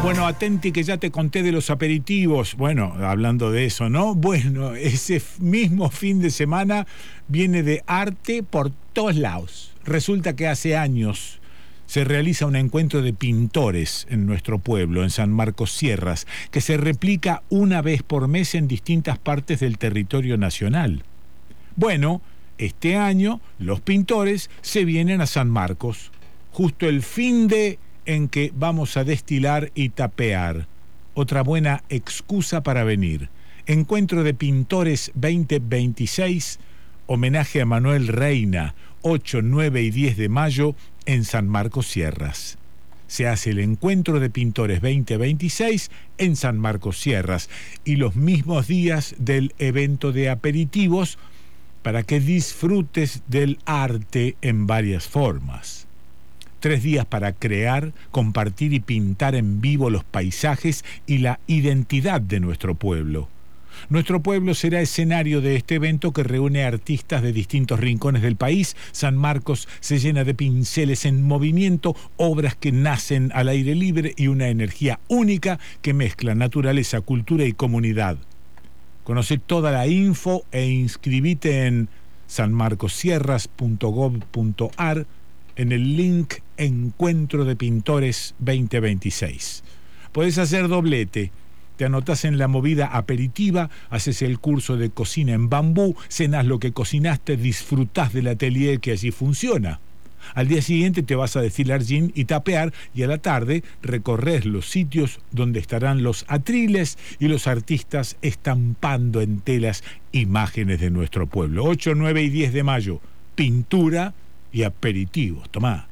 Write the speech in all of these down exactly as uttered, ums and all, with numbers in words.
Bueno, atenti que ya te conté de los aperitivos. Bueno, hablando de eso, ¿no? Bueno, ese mismo fin de semana viene de arte por todos lados. Resulta que hace años se realiza un encuentro de pintores en nuestro pueblo, en San Marcos Sierras, que se replica una vez por mes en distintas partes del territorio nacional. Bueno, este año los pintores se vienen a San Marcos, justo el fin de en que vamos a destilar y tapear. Otra buena excusa para venir. Encuentro de Pintores veinte veintiséis, homenaje a Manuel Reina, ocho, nueve y diez de mayo en San Marcos Sierras. Se hace el Encuentro de Pintores veinte veintiséis en San Marcos Sierras y los mismos días del evento de aperitivos para que disfrutes del arte en varias formas. Tres días para crear, compartir y pintar en vivo los paisajes y la identidad de nuestro pueblo. Nuestro pueblo será escenario de este evento que reúne artistas de distintos rincones del país. San Marcos se llena de pinceles en movimiento, obras que nacen al aire libre y una energía única que mezcla naturaleza, cultura y comunidad. Conoce toda la info e inscribite en san marcos sierras punto gob punto ar en el link Encuentro de Pintores veinte veintiséis. Podés hacer doblete. Te anotás en la movida aperitiva, haces el curso de cocina en bambú, cenás lo que cocinaste, disfrutás del atelier que allí funciona. Al día siguiente te vas a destilar gin y tapear y a la tarde recorres los sitios donde estarán los atriles y los artistas estampando en telas imágenes de nuestro pueblo. ocho, nueve y diez de mayo, pintura y aperitivos. Tomá.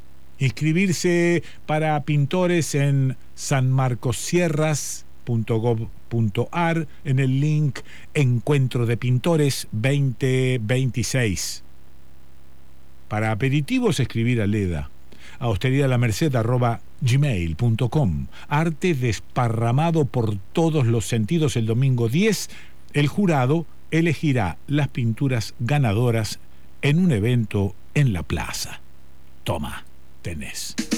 Inscribirse para pintores en san marcos sierras punto gob punto ar en el link Encuentro de Pintores veinte veintiséis. Para aperitivos, escribir a Leda. A hostería la merced arroba gmail punto com. Arte desparramado por todos los sentidos el domingo diez. El jurado elegirá las pinturas ganadoras en un evento en la plaza. Toma, tenés.